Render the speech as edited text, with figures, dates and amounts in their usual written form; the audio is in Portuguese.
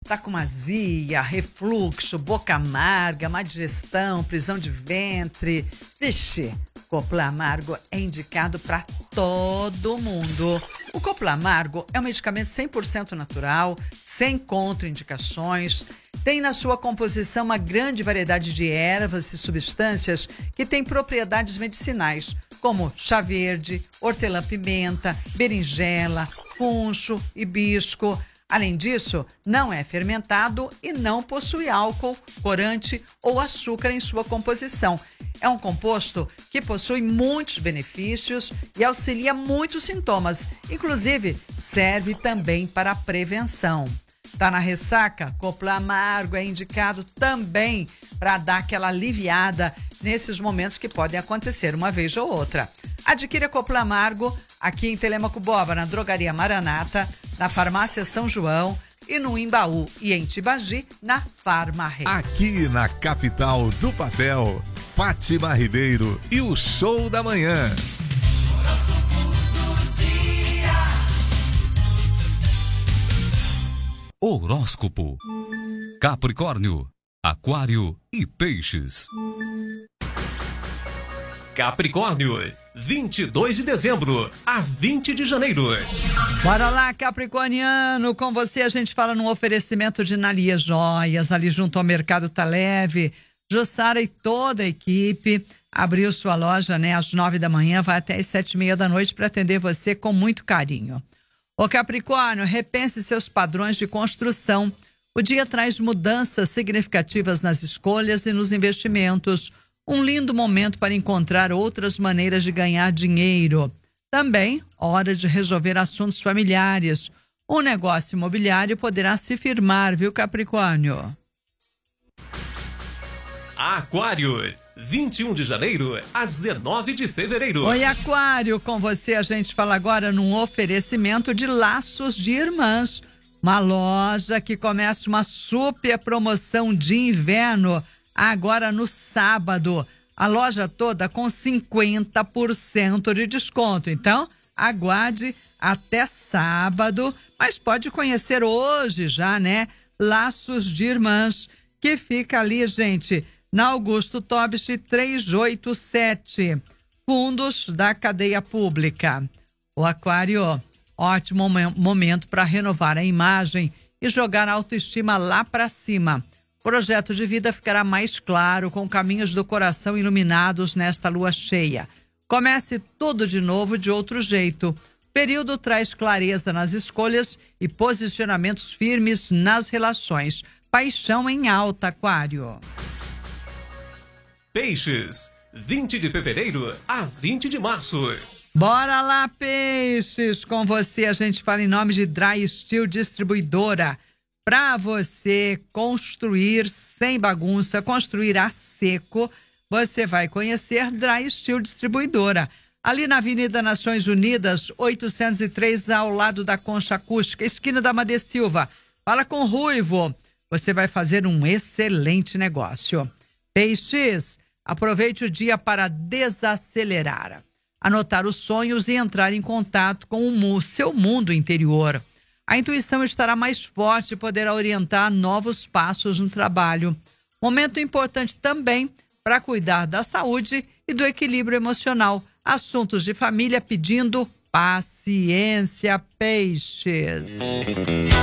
Tá com azia, refluxo, boca amarga, má digestão, prisão de ventre. Vixe, Copla Amargo é indicado para todo mundo. O Copla Amargo é um medicamento 100% natural, sem contraindicações. Tem na sua composição uma grande variedade de ervas e substâncias que têm propriedades medicinais, como chá verde, hortelã-pimenta, berinjela, funcho, hibisco. Além disso, não é fermentado e não possui álcool, corante ou açúcar em sua composição. É um composto que possui muitos benefícios e auxilia muitos sintomas. Inclusive, serve também para a prevenção. Tá na ressaca? Copla Amargo é indicado também para dar aquela aliviada nesses momentos que podem acontecer uma vez ou outra. Adquira Copla Amargo aqui em Telêmaco Borba, na Drogaria Maranata, na Farmácia São João e no Imbaú e em Tibagi, na Farmarrete. Aqui na capital do papel, Fátima Ribeiro e o Show da Manhã. Horóscopo. Capricórnio, Aquário e Peixes. Capricórnio, 22 de dezembro a 20 de janeiro. Bora lá, capricorniano, com você a gente fala num oferecimento de Nalia Joias, ali junto ao Mercado Tá Leve. Jussara e toda a equipe abriu sua loja, às 9 da manhã, vai até às 7:30 da noite para atender você com muito carinho. Ô Capricórnio, repense seus padrões de construção. O dia traz mudanças significativas nas escolhas e nos investimentos. Um lindo momento para encontrar outras maneiras de ganhar dinheiro. Também, hora de resolver assuntos familiares. O negócio imobiliário poderá se firmar, viu, Capricórnio? Aquário, 21 de janeiro a 19 de fevereiro. Oi, Aquário, com você a gente fala agora num oferecimento de Laços de Irmãs. Uma loja que começa uma super promoção de inverno agora no sábado. A loja toda com 50% de desconto. Então, aguarde até sábado, mas pode conhecer hoje já, Laços de Irmãs, que fica ali, gente, na Augusto Tobich 387, fundos da cadeia pública. O Aquário, ótimo momento para renovar a imagem e jogar a autoestima lá para cima. O projeto de vida ficará mais claro com caminhos do coração iluminados nesta lua cheia. Comece tudo de novo de outro jeito. O período traz clareza nas escolhas e posicionamentos firmes nas relações. Paixão em alta, Aquário. Peixes, 20 de fevereiro a 20 de março. Bora lá, Peixes! Com você a gente fala em nome de Dry Steel Distribuidora. Para você construir sem bagunça, construir a seco, você vai conhecer Dry Steel Distribuidora. Ali na Avenida Nações Unidas, 803, ao lado da Concha Acústica, esquina da Amadeu Silva. Fala com o Ruivo. Você vai fazer um excelente negócio. Peixes, aproveite o dia para desacelerar, anotar os sonhos e entrar em contato com o seu mundo interior. A intuição estará mais forte e poderá orientar novos passos no trabalho. Momento importante também para cuidar da saúde e do equilíbrio emocional. Assuntos de família pedindo paciência, Peixes.